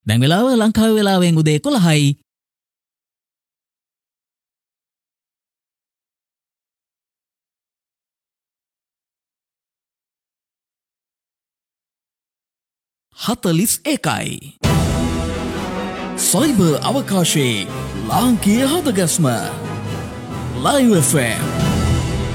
දැන් වෙලාව ලංකාවේ වෙලාවෙන් උදේ 11යි. හතලිස් ඒකයි. සයිබර් අවකාශයේ ලාංකීය හදගැස්ම Live FM